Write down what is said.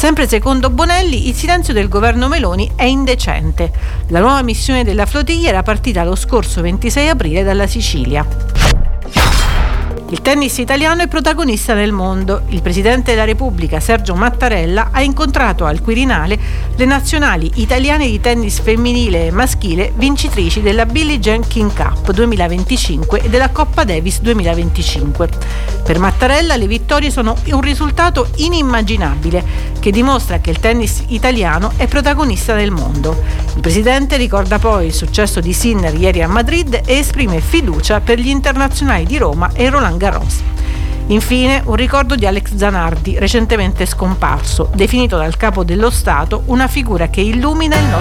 Sempre secondo Bonelli, il silenzio del governo Meloni è indecente. La nuova missione della flottiglia era partita lo scorso 26 aprile dalla Sicilia. Il tennis italiano è protagonista nel mondo. Il Presidente della Repubblica, Sergio Mattarella, ha incontrato al Quirinale le nazionali italiane di tennis femminile e maschile vincitrici della Billie Jean King Cup 2025 e della Coppa Davis 2025. Per Mattarella le vittorie sono un risultato inimmaginabile che dimostra che il tennis italiano è protagonista nel mondo. Il Presidente ricorda poi il successo di Sinner ieri a Madrid e esprime fiducia per gli internazionali di Roma e Roland Garros. Infine, un ricordo di Alex Zanardi, recentemente scomparso, definito dal Capo dello Stato una figura che illumina il nostro